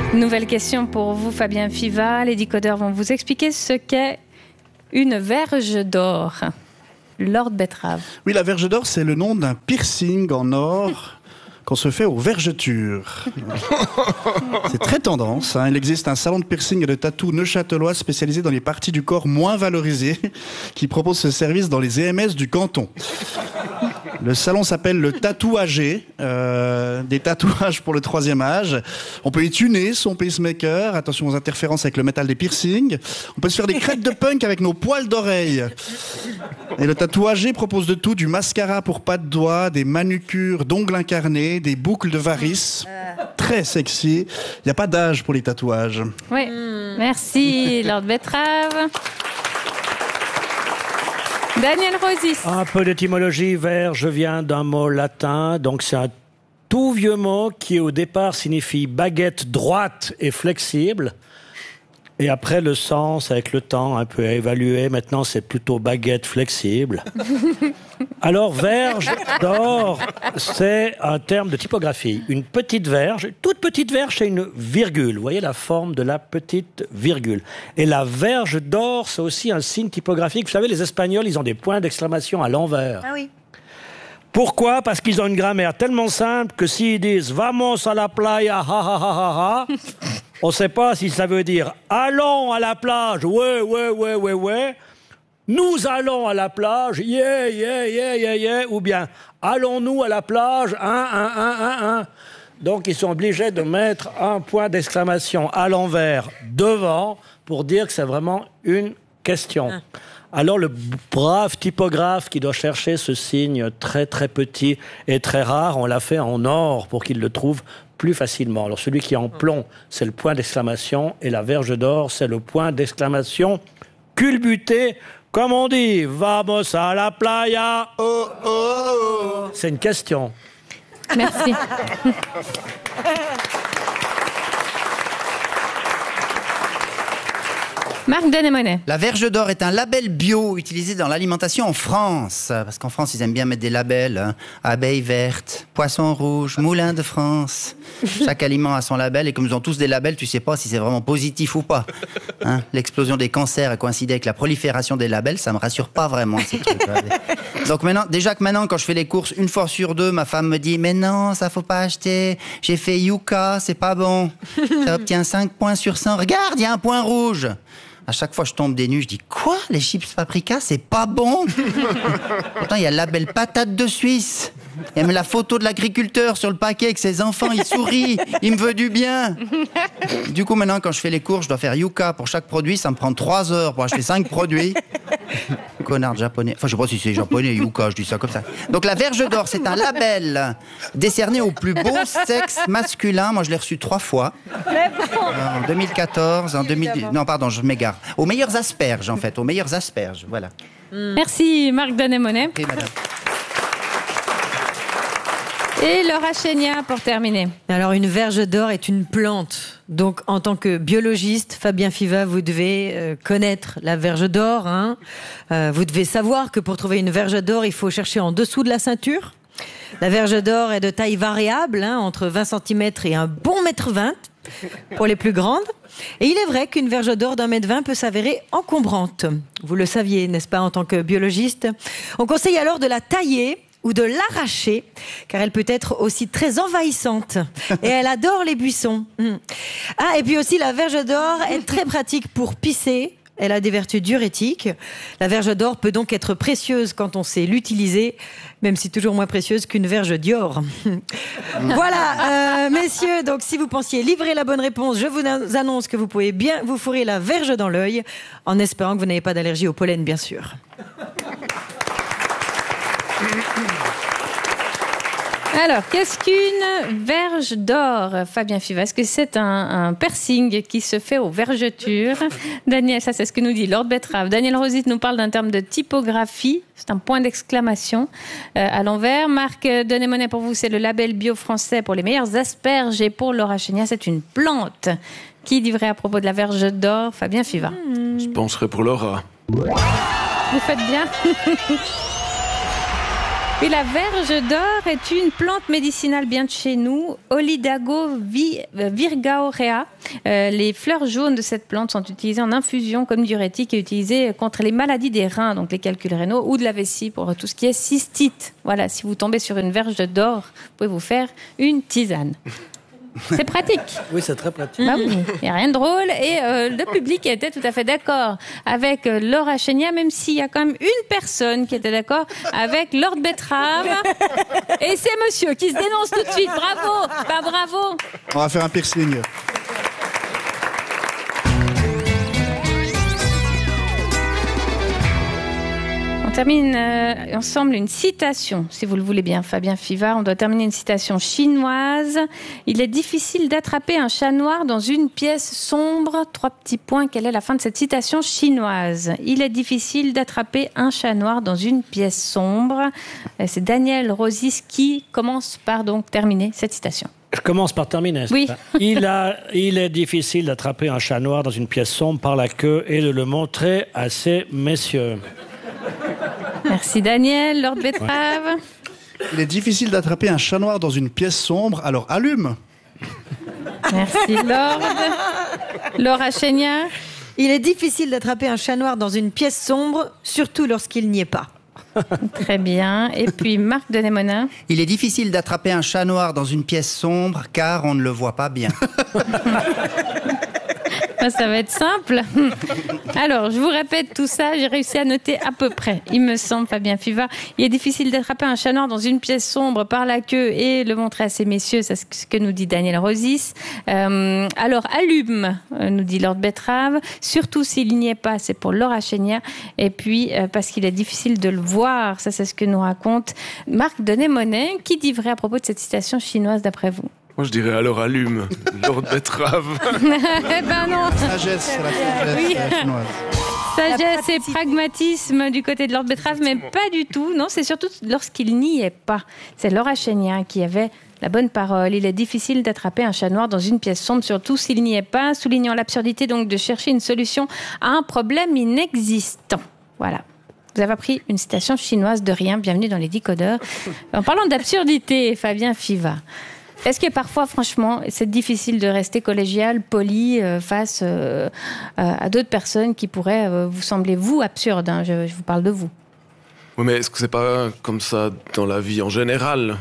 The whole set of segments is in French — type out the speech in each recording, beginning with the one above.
Nouvelle question pour vous, Fabien Fiva. Les décodeurs vont vous expliquer ce qu'est une verge d'or. Lord Betrave. Oui, la verge d'or, c'est le nom d'un piercing en or qu'on se fait aux vergetures. C'est très tendance. Il existe un salon de piercing et de tatou neuchâtelois spécialisé dans les parties du corps moins valorisées qui propose ce service dans les EMS du canton. Le salon s'appelle le Tatouagé, des tatouages pour le 3e âge. On peut y tuner son pacemaker, attention aux interférences avec le métal des piercings. On peut se faire des crêtes de punk avec nos poils d'oreille. Et le Tatouagé propose de tout, du mascara pour pas de doigts, des manucures d'ongles incarnés, des boucles de varices. Très sexy. Il n'y a pas d'âge pour les tatouages. Oui, merci Lord Betrave. Daniel Rosis. Un peu d'étymologie. Verge vient d'un mot latin, donc c'est un tout vieux mot qui au départ signifie baguette droite et flexible. Et après le sens, avec le temps, un peu évalué, maintenant c'est plutôt baguette flexible. Alors verge d'or, c'est un terme de typographie. Une petite verge, toute petite verge, c'est une virgule. Vous voyez la forme de la petite virgule. Et la verge d'or, c'est aussi un signe typographique. Vous savez, les Espagnols, ils ont des points d'exclamation à l'envers. Ah oui. Pourquoi ? Parce qu'ils ont une grammaire tellement simple que s'ils disent « Vamos a la playa, ha ha ha ha ha », on ne sait pas si ça veut dire « Allons à la plage, ouais, ouais, ouais, ouais, ouais », nous allons à la plage, yeah, yeah, yeah, yeah, yeah, ou bien allons-nous à la plage, un. Donc ils sont obligés de mettre un point d'exclamation à l'envers devant pour dire que c'est vraiment une question. Alors le brave typographe qui doit chercher ce signe très très petit et très rare, on l'a fait en or pour qu'il le trouve plus facilement. Alors celui qui est en plomb, c'est le point d'exclamation, et la verge d'or, c'est le point d'exclamation culbuté. Comme on dit, vamos a la playa. Oh, oh, oh. C'est une question. Merci. Marc Denemonet. La verge d'or est un label bio utilisé dans l'alimentation en France. Parce qu'en France, ils aiment bien mettre des labels. Abeille verte, poisson rouge, moulin de France. Chaque aliment a son label, et comme ils ont tous des labels, tu sais pas si c'est vraiment positif ou pas. L'explosion des cancers a coïncidé avec la prolifération des labels, ça me rassure pas vraiment, ces trucs. Donc maintenant, quand je fais les courses, 1 fois sur 2, ma femme me dit « Mais non, ça faut pas acheter. J'ai fait Yuka, c'est pas bon. Ça obtient 5 points sur 100. Regarde, il y a un point rouge. » À chaque fois, je tombe des nues, je dis « Quoi ? Les chips paprika, c'est pas bon ?» Pourtant, il y a le label patate de Suisse. Il y a même la photo de l'agriculteur sur le paquet avec ses enfants, il sourit, il me veut du bien. Du coup, maintenant, quand je fais les courses, je dois faire Yuka pour chaque produit, ça me prend 3 heures pour acheter 5 produits. Connard de japonais. Enfin, je sais pas si c'est japonais, Yuka, je dis ça comme ça. Donc, la verge d'or, c'est un label décerné au plus beau sexe masculin. Moi, je l'ai reçu 3 fois. En 2014, en 2010... Non, pardon, je m'égare. Aux meilleures asperges, en fait. Aux meilleures asperges, voilà. Merci, Marc Denemonet. Oui, madame. Et Laura Chénia pour terminer. Alors, une verge d'or est une plante. Donc, en tant que biologiste, Fabien Fiva, vous devez connaître la verge d'or. Vous devez savoir que pour trouver une verge d'or, il faut chercher en dessous de la ceinture. La verge d'or est de taille variable, entre 20 cm et un bon 1,20 m pour les plus grandes. Et il est vrai qu'une verge d'or d'1,20 m peut s'avérer encombrante. Vous le saviez, n'est-ce pas, en tant que biologiste ? On conseille alors de la tailler ou de l'arracher, car elle peut être aussi très envahissante. Et elle adore les buissons. Ah, et puis aussi, la verge d'or est très pratique pour pisser. Elle a des vertus diurétiques. La verge d'or peut donc être précieuse quand on sait l'utiliser, même si toujours moins précieuse qu'une verge Dior. Voilà, messieurs, donc si vous pensiez livrer la bonne réponse, je vous annonce que vous pouvez bien vous fourrer la verge dans l'œil, en espérant que vous n'avez pas d'allergie au pollen, bien sûr. Alors, qu'est-ce qu'une verge d'or, Fabien Fiva? Est-ce que c'est un piercing qui se fait aux vergetures? Daniel, ça c'est ce que nous dit Lord Betrave. Daniel Rosit nous parle d'un terme de typographie. C'est un point d'exclamation à l'envers. Marc Denemonet, pour vous, c'est le label bio français pour les meilleures asperges. Et pour Laura Chénia, c'est une plante. Qui dit vrai à propos de la verge d'or? Fabien Fiva. Je penserais pour Laura. Vous faites bien. Et la verge d'or est une plante médicinale bien de chez nous, Olidago virgaorea. Les fleurs jaunes de cette plante sont utilisées en infusion comme diurétique et utilisées contre les maladies des reins, donc les calculs rénaux, ou de la vessie pour tout ce qui est cystite. Voilà, si vous tombez sur une verge d'or, vous pouvez vous faire une tisane. C'est pratique. Oui, c'est très pratique. Bah oui, il n'y a rien de drôle. Et le public était tout à fait d'accord avec Laura Chénia, même s'il y a quand même une personne qui était d'accord avec Lord Betrave. Et c'est monsieur qui se dénonce tout de suite. Bravo. Bah, bravo. On va faire un piercing. On termine ensemble une citation, si vous le voulez bien, Fabien Fiva. On doit terminer une citation chinoise. Il est difficile d'attraper un chat noir dans une pièce sombre. 3 petits points. Quelle est la fin de cette citation chinoise? Il est difficile d'attraper un chat noir dans une pièce sombre. C'est Daniel Rosis qui commence par donc terminer cette citation. Je commence par terminer. Oui. Il est difficile d'attraper un chat noir dans une pièce sombre par la queue et de le montrer à ces messieurs. Merci Daniel. Lord Betrave. Il est difficile d'attraper un chat noir dans une pièce sombre, alors allume. Merci Lord. Laura Chénia. Il est difficile d'attraper un chat noir dans une pièce sombre, surtout lorsqu'il n'y est pas. Très bien. Et puis Marc Denemonin. Il est difficile d'attraper un chat noir dans une pièce sombre car on ne le voit pas bien. Ça va être simple. Alors, je vous répète tout ça. J'ai réussi à noter à peu près. Il me semble, Fabien Fiva. Il est difficile d'attraper un chat noir dans une pièce sombre par la queue et le montrer à ces messieurs. C'est ce que nous dit Daniel Rosis. Alors, allume, nous dit Lord Betrave. Surtout s'il n'y est pas, c'est pour Laura Chénia. Et puis, parce qu'il est difficile de le voir. Ça, c'est ce que nous raconte Marc Denemonin. Qui dit vrai à propos de cette citation chinoise, d'après vous? Moi, je dirais alors allume, Lord Betrave. Eh ben non. Sagesse, la sagesse Oui. chinoise. Sagesse et pragmatisme du côté de Lord Betrave, mais pas du tout. Non, c'est surtout lorsqu'il n'y est pas. C'est Laura Chénia qui avait la bonne parole. Il est difficile d'attraper un chat noir dans une pièce sombre, surtout s'il n'y est pas, soulignant l'absurdité donc de chercher une solution à un problème inexistant. Voilà. Vous avez appris une citation chinoise de rien. Bienvenue dans les Décodeurs. En parlant d'absurdité, Fabien Fiva. Est-ce que parfois, franchement, c'est difficile de rester collégial, poli, face à d'autres personnes qui pourraient vous sembler, vous, absurdes, hein, je vous parle de vous. Oui, mais est-ce que c'est pas comme ça dans la vie en général?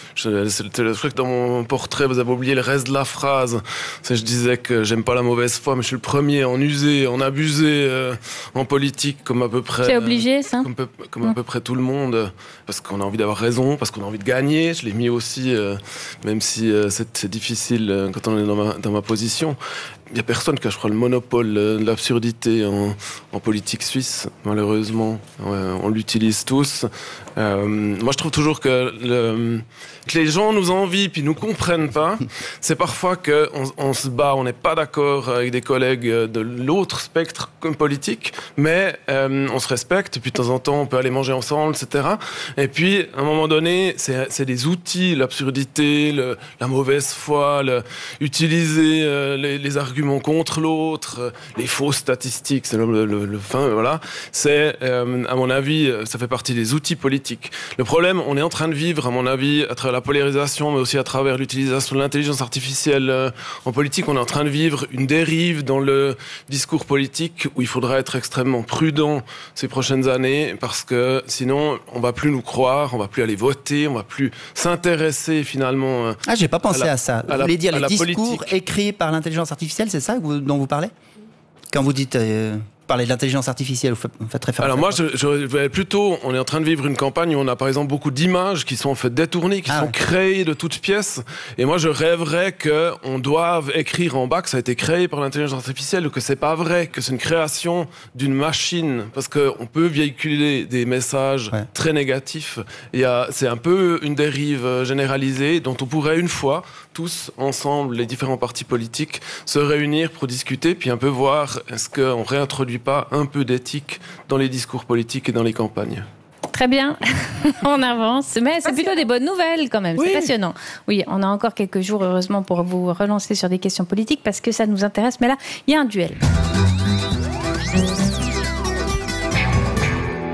Je crois que dans mon portrait, vous avez oublié le reste de la phrase. Je disais que j'aime pas la mauvaise foi, mais je suis le premier à en user, en abuser en politique, comme à peu près. C'est obligé, ça? Comme à peu près tout le monde, parce qu'on a envie d'avoir raison, parce qu'on a envie de gagner. Je l'ai mis aussi, même si c'est difficile quand on est dans ma position. Il n'y a personne qui a, je crois, le monopole de l'absurdité en politique suisse, malheureusement. On l'utilise tous. Moi, je trouve toujours que les gens nous envient puis nous comprennent pas. C'est parfois qu'on se bat, on n'est pas d'accord avec des collègues de l'autre spectre comme politique, mais on se respecte. Et puis de temps en temps, on peut aller manger ensemble, etc. Et puis, à un moment donné, c'est des outils, l'absurdité, la mauvaise foi, utiliser les arguments contre l'autre, les fausses statistiques, c'est le fin, voilà. C'est, à mon avis, ça fait partie des outils politiques. Le problème, on est en train de vivre, à mon avis, à travers la polarisation, mais aussi à travers l'utilisation de l'intelligence artificielle en politique, on est en train de vivre une dérive dans le discours politique où il faudra être extrêmement prudent ces prochaines années, parce que sinon, on va plus nous croire, on va plus aller voter, on va plus s'intéresser finalement. Ah, j'ai pas pensé à ça. Vous voulez dire les discours politique. écrits par l'intelligence artificielle, c'est ça dont vous parlez? Quand vous dites parler de l'intelligence artificielle, vous faites référence. Alors moi, je plutôt, on est en train de vivre une campagne où on a par exemple beaucoup d'images qui sont en fait détournées, qui sont créées de toutes pièces. Et moi, je rêverais qu'on doive écrire en bas que ça a été créé par l'intelligence artificielle ou que c'est pas vrai, que c'est une création d'une machine, parce qu'on peut véhiculer des messages très négatifs. C'est un peu une dérive généralisée dont on pourrait une fois tous ensemble, les différents partis politiques, se réunir pour discuter, puis un peu voir est-ce qu'on réintroduit pas un peu d'éthique dans les discours politiques et dans les campagnes. Très bien, on avance, mais c'est plutôt des bonnes nouvelles quand même, c'est passionnant. Oui, on a encore quelques jours, heureusement, pour vous relancer sur des questions politiques, parce que ça nous intéresse, mais là, il y a un duel.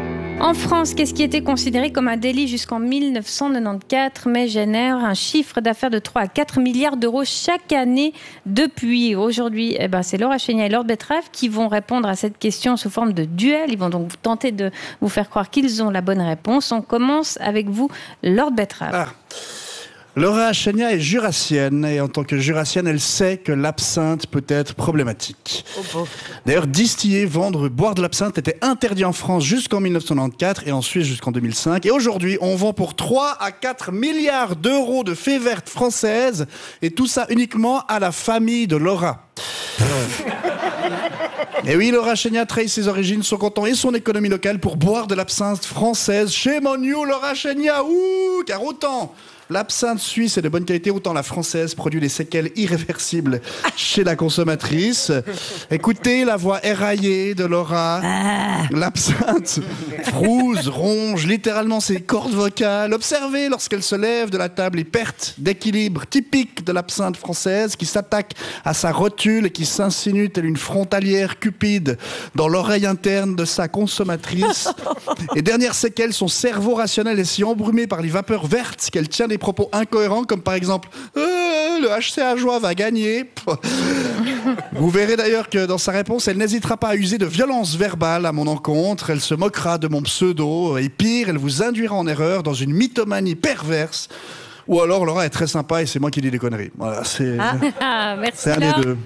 En France, qu'est-ce qui était considéré comme un délit jusqu'en 1994, mais génère un chiffre d'affaires de 3 à 4 milliards d'euros chaque année depuis. Aujourd'hui, c'est Laura Chénier et Lord Betrave qui vont répondre à cette question sous forme de duel. Ils vont donc tenter de vous faire croire qu'ils ont la bonne réponse. On commence avec vous, Lord Betrave. Laura Chénia est jurassienne et en tant que jurassienne, elle sait que l'absinthe peut être problématique. D'ailleurs, distiller, vendre, boire de l'absinthe était interdit en France jusqu'en 1994 et en Suisse jusqu'en 2005. Et aujourd'hui, on vend pour 3 à 4 milliards d'euros de fées vertes françaises et tout ça uniquement à la famille de Laura. Et oui, Laura Chénia trahit ses origines, son canton et son économie locale pour boire de l'absinthe française. Shame on you, Laura Chénia. Car autant l'absinthe suisse est de bonne qualité, autant la française produit des séquelles irréversibles chez la consommatrice. Écoutez la voix éraillée de Laura. L'absinthe frouse, ronge littéralement ses cordes vocales. Observez lorsqu'elle se lève de la table les pertes d'équilibre typiques de l'absinthe française qui s'attaque à sa rotule et qui s'insinue telle une frontalière cupide dans l'oreille interne de sa consommatrice. Et dernière séquelle, son cerveau rationnel est si embrumé par les vapeurs vertes qu'elle tient des propos incohérents comme par exemple le HC Ajoie va gagner. Vous verrez d'ailleurs que dans sa réponse, elle n'hésitera pas à user de violences verbales à mon encontre. Elle se moquera de mon pseudo et pire, elle vous induira en erreur dans une mythomanie perverse. Ou alors Laura est très sympa et c'est moi qui dis des conneries. Voilà, c'est Merci un des deux.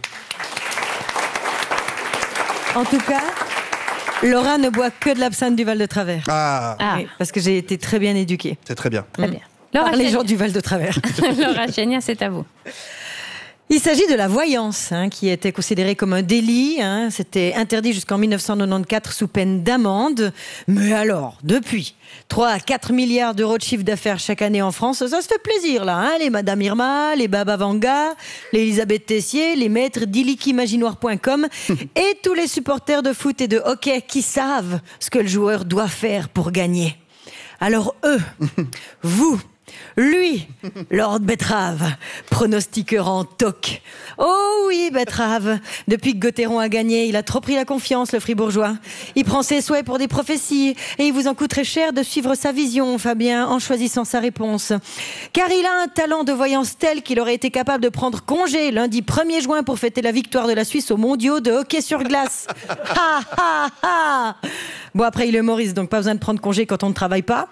En tout cas, Laura ne boit que de l'absinthe du Val de Travers. Oui, parce que j'ai été très bien éduquée. C'est très bien. Très bien. Par les gens du Val de Travers. Laura Chénia, c'est à vous. Il s'agit de la voyance, qui était considérée comme un délit. C'était interdit jusqu'en 1994 sous peine d'amende. Mais alors, depuis 3 à 4 milliards d'euros de chiffre d'affaires chaque année en France, ça se fait plaisir là. Les Madame Irma, les Baba Vanga, les Elisabeth Tessier, les maîtres d'illikimaginoire.com et tous les supporters de foot et de hockey qui savent ce que le joueur doit faire pour gagner. Alors eux, vous, lui, Lord Betrave, pronostiqueur en toc. Oh oui, Betrave. Depuis que Gauthieron a gagné, il a trop pris la confiance, le fribourgeois. Il prend ses souhaits pour des prophéties et il vous en coûterait cher de suivre sa vision, Fabien, en choisissant sa réponse. Car il a un talent de voyance tel qu'il aurait été capable de prendre congé lundi 1er juin pour fêter la victoire de la Suisse aux mondiaux de hockey sur glace. Ha ha ha. Bon, après, il est humoriste, donc pas besoin de prendre congé quand on ne travaille pas.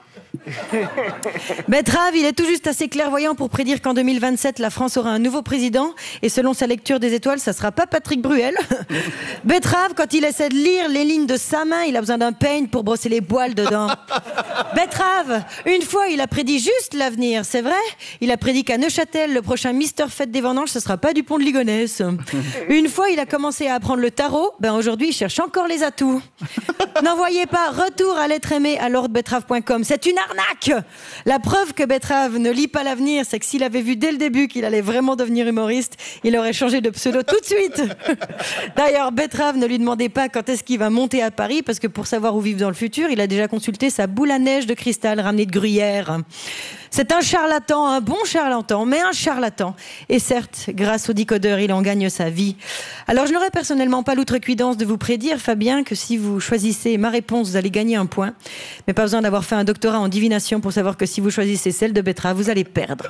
Betrave, il est tout juste assez clairvoyant pour prédire qu'en 2027, la France aura un nouveau président et selon sa lecture des étoiles, ça sera pas Patrick Bruel. Betrave, quand il essaie de lire les lignes de sa main, il a besoin d'un peigne pour brosser les poils dedans. Betrave, une fois, il a prédit juste l'avenir, c'est vrai. Il a prédit qu'à Neuchâtel, le prochain Mister Fête des Vendanges, ce sera pas Dupont de Ligonnès. Une fois, il a commencé à apprendre le tarot, aujourd'hui, il cherche encore les atouts. N'envoyez pas retour à l'être aimé à lordbetrave.com, c'est une arnaque. La preuve que Betrave ne lit pas l'avenir, c'est que s'il avait vu dès le début qu'il allait vraiment devenir humoriste, il aurait changé de pseudo tout de suite. D'ailleurs, Betrave, ne lui demandez pas quand est-ce qu'il va monter à Paris, parce que pour savoir où vivre dans le futur, il a déjà consulté sa boule à neige de cristal ramenée de Gruyère. C'est un charlatan, un bon charlatan, mais un charlatan. Et certes, grâce au décodeur, il en gagne sa vie. Alors, je n'aurais personnellement pas l'outrecuidance de vous prédire, Fabien, que si vous choisissez ma réponse, vous allez gagner un point. Mais pas besoin d'avoir fait un doctorat en divination pour savoir que si vous choisissez celle de Betrave, vous allez perdre.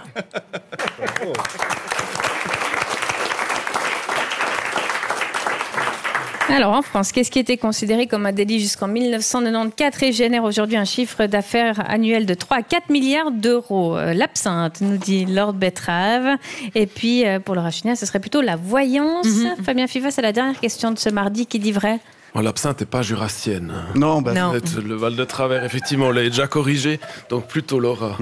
Alors, en France, qu'est-ce qui était considéré comme un délit jusqu'en 1994 et génère aujourd'hui un chiffre d'affaires annuel de 3 à 4 milliards d'euros? L'absinthe, nous dit Lord Betrave. Et puis, pour Laura Chénia, ce serait plutôt la voyance. Fabien Fiva, c'est la dernière question de ce mardi qui dit vrai. L'absinthe n'est pas jurassienne. Non. Le Val de Travers, effectivement, on l'a déjà corrigé, donc plutôt Laura.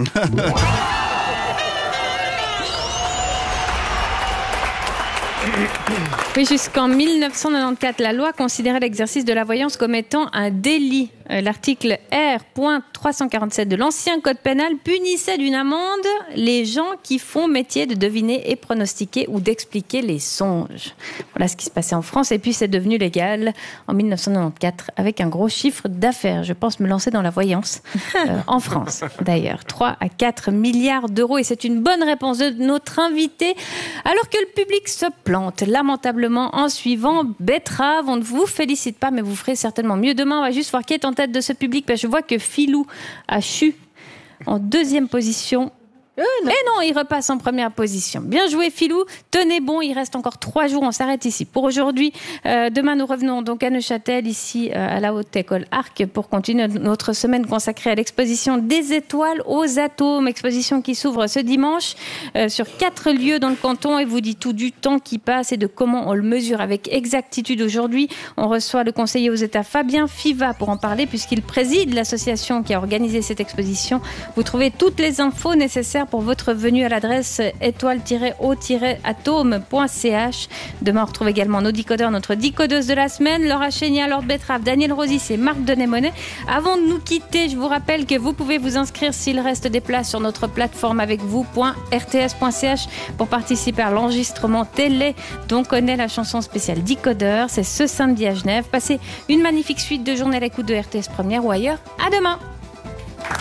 Oui, jusqu'en 1994, la loi considérait l'exercice de la voyance comme étant un délit. L'article R.347 de l'ancien code pénal punissait d'une amende les gens qui font métier de deviner et pronostiquer ou d'expliquer les songes. Voilà ce qui se passait en France. Et puis, c'est devenu légal en 1994 avec un gros chiffre d'affaires. Je pense me lancer dans la voyance en France, d'ailleurs. 3 à 4 milliards d'euros. Et c'est une bonne réponse de notre invité. Alors que le public se plante lamentablement en suivant Betrave. On ne vous félicite pas, mais vous ferez certainement mieux demain. On va juste voir qui est en en tête de ce public? Je vois que Philou a chu en deuxième position. Et non, il repasse en première position. Bien joué, Philou. Tenez bon, il reste encore 3 jours. On s'arrête ici pour aujourd'hui. Demain, nous revenons donc à Neuchâtel, ici à la Haute École Arc, pour continuer notre semaine consacrée à l'exposition des étoiles aux atomes. Exposition qui s'ouvre ce dimanche sur 4 lieux dans le canton et vous dit tout du temps qui passe et de comment on le mesure avec exactitude. Aujourd'hui, on reçoit le conseiller aux États Fabien Fiva pour en parler puisqu'il préside l'association qui a organisé cette exposition. Vous trouvez toutes les infos nécessaires pour votre venue à l'adresse étoile-o-atome.ch. Demain, on retrouve également nos décodeurs, notre décodeuse de la semaine, Laura Chénia, Lord Betrave, Daniel Rosis et Marc Denémonet. Avant de nous quitter, je vous rappelle que vous pouvez vous inscrire s'il reste des places sur notre plateforme avec vous.rts.ch pour participer à l'enregistrement télé dont connaît la chanson spéciale décodeur. C'est ce samedi à Genève. Passez une magnifique suite de journée à l'écoute de RTS Première ou ailleurs. À demain!